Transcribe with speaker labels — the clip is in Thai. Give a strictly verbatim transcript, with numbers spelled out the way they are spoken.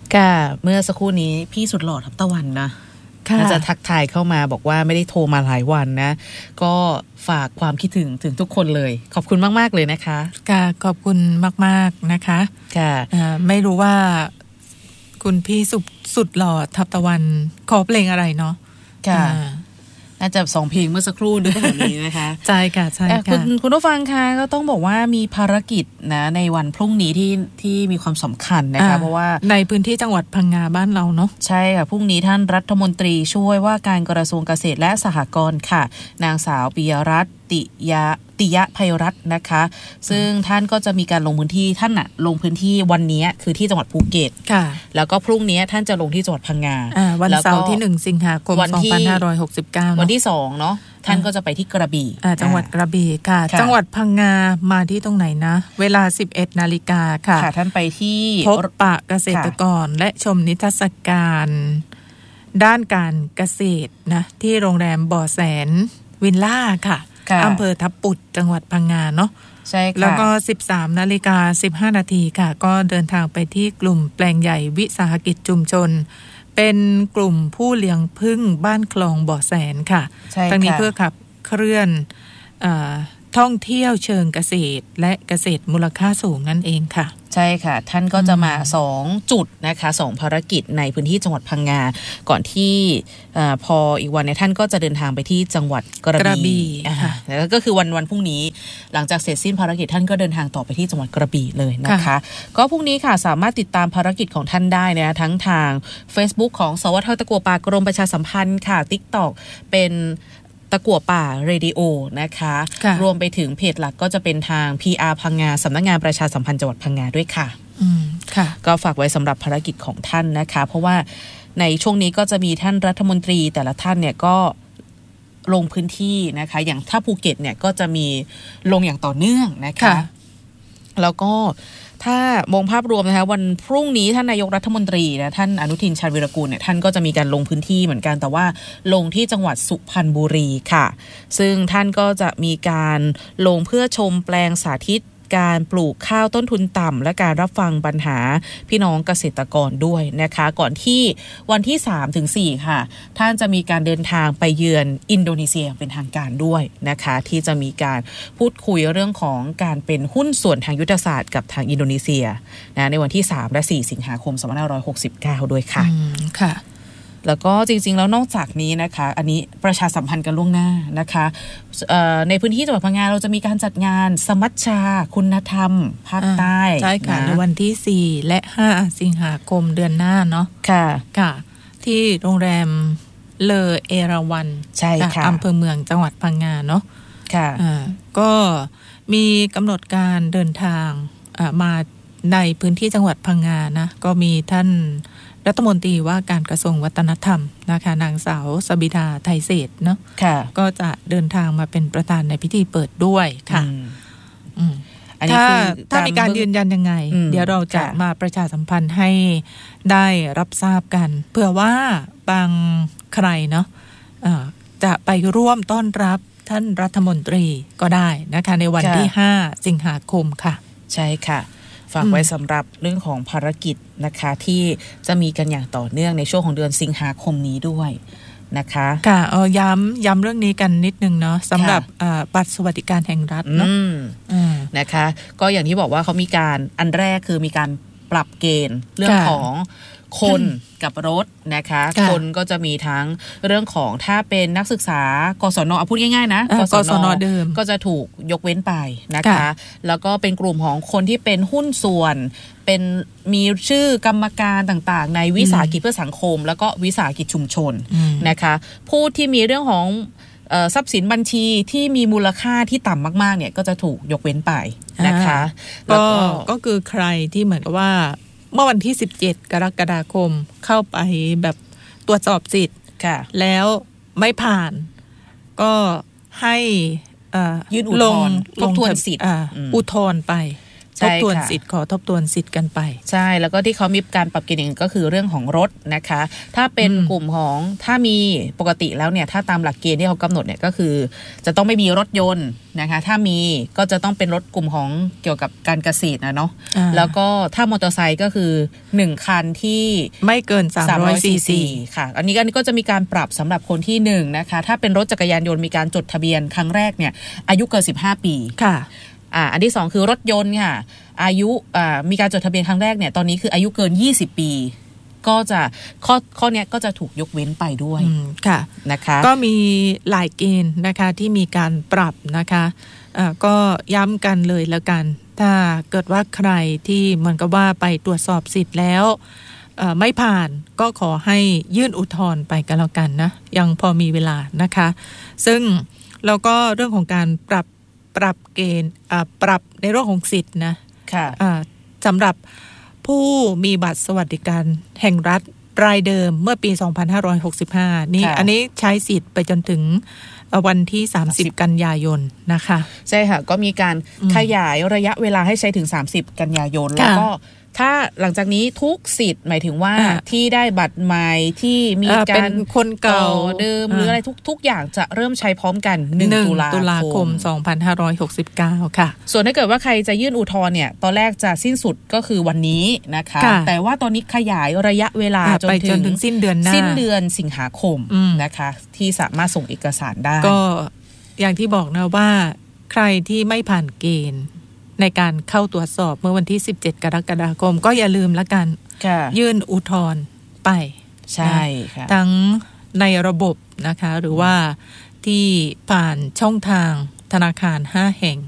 Speaker 1: ค่ะเมื่อสักครู่นี้พี่สุดหล่อทับตะวันนะอาจจะทักทายเข้ามาบอกว่าไม่ได้โทรมาหลายวันนะก็ฝากความคิดถึงถึงทุกคนเลยขอบคุณมากๆเลยนะคะ
Speaker 2: ค่ะขอบคุณมากๆนะคะ
Speaker 1: ค่ะ
Speaker 2: ไม่รู้ว่าคุณพี่สุดสุดหล่อทับตะวันขอเพลงอะไรเนาะ
Speaker 1: ค่ะน่าจะสองเพลงเมื่อสักครู่ด้วยแบบนี้นะคะ
Speaker 2: ใช่ค่ะใช่ค่ะ
Speaker 1: คุณคุณผู้ฟังคะก็ต้องบอกว่ามีภารกิจนะในวันพรุ่งนี้ที่ที่มีความสำคัญนะคะเพราะว่า
Speaker 2: ในพื้นที่จังหวัดพังงาบ้านเราเนาะ
Speaker 1: ใช่ค่ะพรุ่งนี้ท่านรัฐมนตรีช่วยว่าการกระทรวงเกษตรและสหกรณ์ค่ะนางสาวปิยรัตน์ติยะติยะไพรัตน์นะคะซึ่งท่านก็จะมีการลงพื้นที่ท่านน่ะลงพื้นที่วันนี้คือที่จังหวัดภูเก็ต
Speaker 2: ค่ะ
Speaker 1: แล้วก็พรุ่งนี้ท่านจะลงที่จังหวัดพังงา
Speaker 2: วันเสาร์ที่หนึ่งสิงหาคมสองพันห้าร้อยหกสิบเก้า
Speaker 1: วันที่สองเนาะท่านก็จะไปที่กระบี่
Speaker 2: จังหวัดกระบี่ค่ะจังหวัดพังงามาที่ตรงไหนนะเวลา สิบเอ็ดนาฬิกาค่ะ
Speaker 1: ท่านไปที่
Speaker 2: พบปะเกษตรกรและชมนิทรรศการด้านการเกษตรนะที่โรงแรมบ่อแสนวิลล่าค่ะอำเภอทับปุดจังหวัดพังงาเนาะ
Speaker 1: ใช่ค่ะ
Speaker 2: แล้วก็ สิบสามนาฬิกาสิบห้านาทีค่ะก็เดินทางไปที่กลุ่มแปลงใหญ่วิสาหกิจชุมชนเป็นกลุ่มผู้เลี้ยงผึ้งบ้านคลองบ่อแสนค่ะทั้งนี้เพื่อขับเคลื่อนเอ่อท่องเที่ยวเชิงเกษตรและเกษตรมูลค่าสูงนั่นเองค่ะ
Speaker 1: ใช่ค่ะท่านก็จะมาสองจุดนะคะสองภารกิจในพื้นที่จังหวัดพังงาก่อนที่พออีกวันเนี่ยท่านก็จะเดินทางไปที่จังหวัดกระบี่แล้วก็คือวันวันพรุ่งนี้หลังจากเสร็จสิ้นภารกิจท่านก็เดินทางต่อไปที่จังหวัดกระบี่เลยนะคะก็พรุ่งนี้ค่ะสามารถติดตามภารกิจของท่านได้นะทั้งทาง Facebook ของสวทตะกัวป่ากรมประชาสัมพันธ์ค่ะ TikTok เป็นตะกั่วป่าเรดิโอนะคะรวมไปถึงเพจหลักก็จะเป็นทาง พี อาร์ พังงาสำนักงานประชาสัมพันธ์จังหวัดพังงาด้วยค่ะ
Speaker 2: อืมค่ะ
Speaker 1: ก็ฝากไว้สำหรับภารกิจของท่านนะคะเพราะว่าในช่วงนี้ก็จะมีท่านรัฐมนตรีแต่ละท่านเนี่ยก็ลงพื้นที่นะคะอย่างถ้าภูเก็ตเนี่ยก็จะมีลงอย่างต่อเนื่องนะคะแล้วก็ถ้ามองภาพรวมนะคะวันพรุ่งนี้ท่านนายกรัฐมนตรีนะท่านอนุทินชาญวีรกูลเนี่ยท่านก็จะมีการลงพื้นที่เหมือนกันแต่ว่าลงที่จังหวัดสุพรรณบุรีค่ะซึ่งท่านก็จะมีการลงเพื่อชมแปลงสาธิตการปลูกข้าวต้นทุนต่ำและการรับฟังปัญหาพี่น้องเกษตรกรด้วยนะคะก่อนที่วันที่ สามถึงสี่ ค่ะท่านจะมีการเดินทางไปเยือนอินโดนีเซียเป็นทางการด้วยนะคะที่จะมีการพูดคุยเรื่องของการเป็นหุ้นส่วนทางยุทธศาสตร์กับทางอินโดนีเซียนะในวันที่สามและสี่สิงหาคมสองพันห้าร้อยหกสิบเก้าด้วยค่ะ
Speaker 2: ค่ะ
Speaker 1: แล้วก็จริงๆแล้วนอกจากนี้นะคะอันนี้ประชาสัมพันธ์กันล่วงหน้านะคะในพื้นที่จังหวัดพังงาเราจะมีการจัดงานสมัชชาคุณธรรมภาคใต้
Speaker 2: ใช่ค่ะในวันที่สี่และห้าสิงหาคมเดือนหน้าเนาะ
Speaker 1: ค่ะ
Speaker 2: ค่ะที่โรงแรมเลอเอราวัณ
Speaker 1: ใช่ค่ะ
Speaker 2: อำเภอเมืองจังหวัดพังงาเนาะ
Speaker 1: ค่ะ
Speaker 2: ก็มีกำหนดการเดินทางมาในพื้นที่จังหวัดพังงานะก็มีท่านรัฐมนตรีว่าการกระทรวงวัฒนธรรมนะคะนางสาวสบิดาไทยเศรษฐ์เนาะก็จะเดินทางมาเป็นประธานในพิธีเปิดด้วยค่ะถ้าถ้ามีการยืนยันยังไงเดี๋ยวเราจะมาประชาสัมพันธ์ให้ได้รับทราบกันเผื่อว่าบางใครเนาะจะไปร่วมต้อนรับท่านรัฐมนตรีก็ได้นะคะในวันที่ห้าสิงหาคมค่ะ
Speaker 1: ใช่ค่ะฝากไว้สำหรับเรื่องของภารกิจนะคะที่จะมีกันอย่างต่อเนื่องในช่วงของเดือนสิงหาคมนี้ด้วยนะคะ
Speaker 2: ค่ะเออย้ำย้ำเรื่องนี้กันนิดนึงเนาะสำหรับบัตรสวัสดิการแห่งรัฐเนาะ
Speaker 1: นะคะก็อย่างที่บอกว่าเขามีการอันแรกคือมีการปรับเกณฑ์เรื่องของคนกับรถนะคะคนก็จะมีทั้งเรื่องของถ้าเป็นนักศึกษากศนเอาพูดง่ายๆนะ
Speaker 2: กศนเดิม
Speaker 1: ก็จะถูกยกเว้นไปนะคะแล้วก็เป็นกลุ่มของคนที่เป็นหุ้นส่วนเป็นมีชื่อกรรมการต่างๆในวิสาหกิจเพื่อสังคมแล้วก็วิสาหกิจชุมชนนะคะผู้ที่มีเรื่องของทรัพย์สินบัญชีที่มีมูลค่าที่ต่ำมากๆเนี่ยก็จะถูกยกเว้นไปนะคะ
Speaker 2: ก็ก็คือใครที่เหมือนกับว่าเมื่อวันที่สิบเจ็ดกรกฎาคมเข้าไปแบบตรวจสอบสิทธิ์แล้วไม่ผ่านก็ให้
Speaker 1: ยื่นอุทธรณ์ทบทวนสิทธิ์
Speaker 2: อุทธรณ์ไปทบทวนสิทธิ์ขอทบทวนสิทธิ์กันไป
Speaker 1: ใช่แล้วก็ที่เขามีการปรับเกณฑ์อย่างก็คือเรื่องของรถนะคะถ้าเป็นกลุ่มของถ้ามีปกติแล้วเนี่ยถ้าตามหลักเกณฑ์ที่เขากำหนดเนี่ยก็คือจะต้องไม่มีรถยนต์นะคะถ้ามีก็จะต้องเป็นรถกลุ่มของเกี่ยวกับการเกษตรนะเนาะแล้วก็ถ้ามอเตอร์ไซค์ก็คือหนึ่งคันที่
Speaker 2: ไม่เกินสามร้อยซีซี
Speaker 1: ค่ะอันนี้ก็จะมีการปรับสำหรับคนที่หนึ่งนะคะถ้าเป็นรถจักรยานยนต์มีการจดทะเบียนครั้งแรกเนี่ยอายุเกินสิบห้าปี
Speaker 2: ค่ะ
Speaker 1: อ่าอันที่สองคือรถยนต์ค่ะอายุอ่ามีการจดทะเบียนครั้งแรกเนี่ยตอนนี้คืออายุเกินยี่สิบปีก็จะข้อข้อนี้ก็จะถูกยกเว้นไปด้วย
Speaker 2: ค่ะ
Speaker 1: นะคะ
Speaker 2: ก็มีหลายเกณฑ์นะคะที่มีการปรับนะคะอ่าก็ย้ำกันเลยแล้วกันถ้าเกิดว่าใครที่เหมือนกับว่าไปตรวจสอบสิทธิ์แล้วไม่ผ่านก็ขอให้ยื่นอุทธรณ์ไปกันแล้วกันนะยังพอมีเวลานะคะซึ่งแล้วก็เรื่องของการปรับปรับเกณฑ์ปรับในเรื่องของสิทธิ์นะ
Speaker 1: ค่ะ
Speaker 2: สำหรับผู้มีบัตรสวัสดิการแห่งรัฐรายเดิมเมื่อปีสองพันห้าร้อยหกสิบห้านี่อันนี้ใช้สิทธิ์ไปจนถึงวันที่สามสิบกันยายนนะคะ
Speaker 1: ใช่ค่ะก็มีการขยายระยะเวลาให้ใช้ถึงสามสิบกันยายนแล้วก็ถ้าหลังจากนี้ทุกสิทธิ์หมายถึงว่าที่ได้บัตรใหม่ที่มีการ
Speaker 2: คนเก่า
Speaker 1: เดิมหรืออะไรทุกทุกอย่างจะเริ่มใช้พร้อมกันหนึ่งตุลา
Speaker 2: คมสองพันห้าร้อยหกสิบเก้าค่ะ
Speaker 1: ส่วนถ้าเกิดว่าใครจะยื่นอุทธรณ์เนี่ยตอนแรกจะสิ้นสุดก็คือวันนี้นะคะแต่ว่าตอนนี้ขยายระยะเวลาจนถึง
Speaker 2: สิ้นเดือนหน้า
Speaker 1: สิ้นเดือนสิงหาคมนะคะที่สามารถส่งเอกสารได้
Speaker 2: ก็อย่างที่บอกนะว่าใครที่ไม่ผ่านเกณฑ์ในการเข้าตรวจสอบเมื่อวันที่สิบเจ็ดกรกฎาคมก็อย่าลืมละกันยื่นอุทธรณ์ไป
Speaker 1: ใช่ค่ะ
Speaker 2: ทั้งในระบบนะคะหรือว่าที่ผ่านช่องทางธนาคารห้าแห่ง